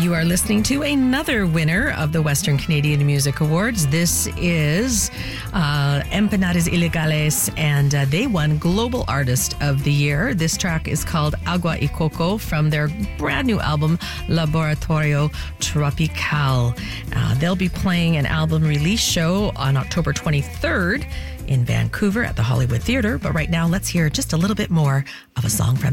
You are listening to another winner of the Western Canadian Music Awards. This is Empanadas Ilegales, and they won Global Artist of the Year. This track is called Agua y Coco from their brand new album, Laboratorio Tropical. They'll be playing an album release show on October 23rd in Vancouver at the Hollywood Theatre. But right now, let's hear just a little bit more of a song from